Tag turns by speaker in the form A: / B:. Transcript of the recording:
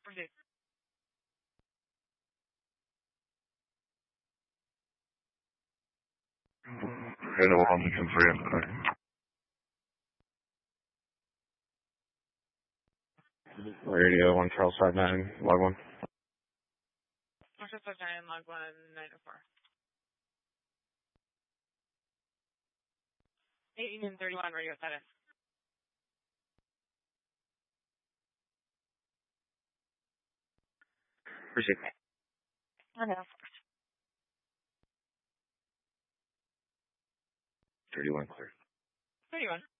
A: Proceed.
B: Radio 1, you can 3. Radio 1, Charles 59, log 1.
A: Marshall 59, log 1904. 8 Union 31, radio status.
B: Proceed.
A: Okay.
B: 31, clear.
A: 31.